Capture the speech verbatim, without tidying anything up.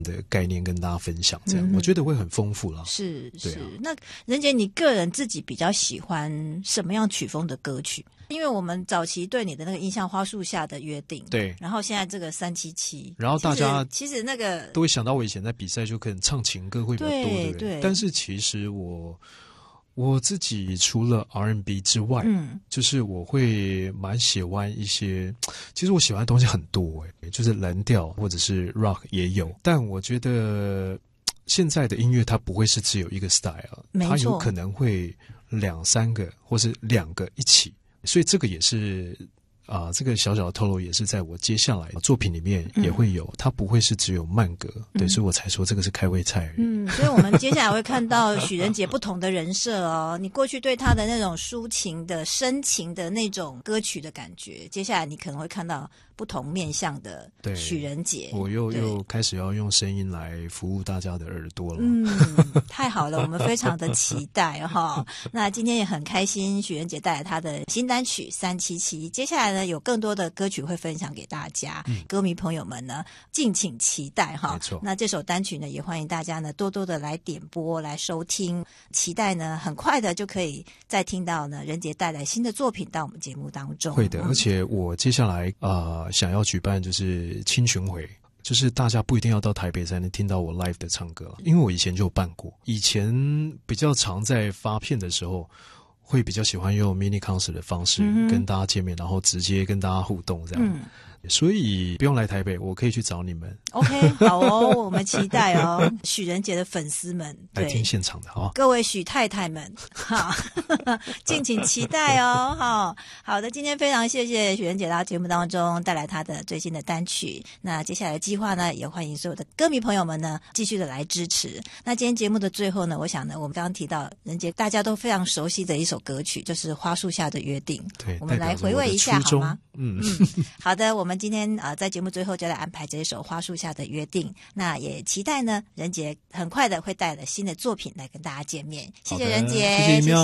的概念跟大家分享，这样、嗯、我觉得会很丰富啦。 是是、 啊， 那仁杰，你个人自己比较喜欢什么样曲风的歌曲？因为我们早期对你的那个印象，花树下的约定， 对， 然后现在这个三七七， 然后大家其实, 其实那个都会想到我以前在比赛就可能唱情歌会比较多，对对不对？但是其实我我自己除了 R and B 之外，嗯，就是我会蛮喜欢一些，其实我喜欢的东西很多诶，就是蓝调或者是 rock 也有，但我觉得现在的音乐它不会是只有一个 style， 它有可能会两三个或是两个一起。所以这个也是啊、呃，这个小小的透露也是在我接下来的作品里面也会有，嗯、它不会是只有慢歌，对，嗯、所以我才说这个是开胃菜。 嗯，所以我们接下来会看到许仁杰不同的人设哦。你过去对他的那种抒情的、深情的那种歌曲的感觉，接下来你可能会看到不同面向的许仁杰。 我又又开始要用声音来服务大家的耳朵了。 嗯，太好了，我们非常的期待哈、哦。那今天也很开心，许仁杰带来他的新单曲三七七，接下来呢有更多的歌曲会分享给大家，嗯、歌迷朋友们呢敬请期待哈。 没错， 那这首单曲呢也欢迎大家呢多多的来点播来收听，期待呢很快的就可以再听到呢仁杰带来新的作品到我们节目当中。 会的， 嗯、 而且我接下来呃想要举办就是轻巡回。就是大家不一定要到台北才能听到我 live 的唱歌，因为我以前就有办过，以前比较常在发片的时候会比较喜欢用 mini concert 的方式跟大家见面，嗯、然后直接跟大家互动这样。嗯，所以不用来台北，我可以去找你们。 OK， 好哦，我们期待哦，许仁杰的粉丝们来听现场的哦， 各位许太太们，哈，敬请期待哦，哈。好的，今天非常谢谢许仁杰到节目当中带来他的最新的单曲。那接下来的计划呢，也欢迎所有的歌迷朋友们呢继续的来支持。那今天节目的最后呢，我想呢，我们刚刚提到仁杰大家都非常熟悉的一首歌曲，就是《花树下的约定》。 对， 我们来回味一下好吗？ 嗯嗯，好的，我们今天呃在节目最后就来安排这一首《花树下的约定》，那也期待呢仁杰很快的会带来新的作品来跟大家见面。谢谢仁杰， 谢谢一妙。